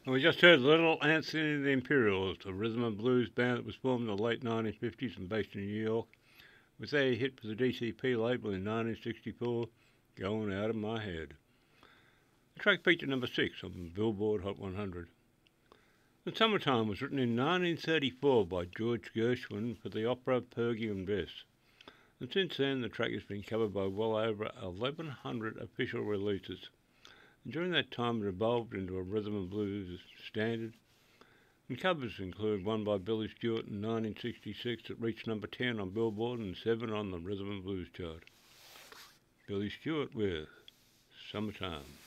We just heard Little Anthony and the Imperials, a rhythm and blues band that was formed in the late 1950s and based in New York, with their hit for the DCP label in 1964, Going Out of My Head. The track peaked at number 6 on the Billboard Hot 100. The Summertime was written in 1934 by George Gershwin for the opera Porgy and Bess, and since then the track has been covered by well over 1,100 official releases. And during that time it evolved into a rhythm and blues standard, and covers include one by Billy Stewart in 1966 that reached number 10 on Billboard and 7 on the rhythm and blues chart. Billy Stewart with Summertime.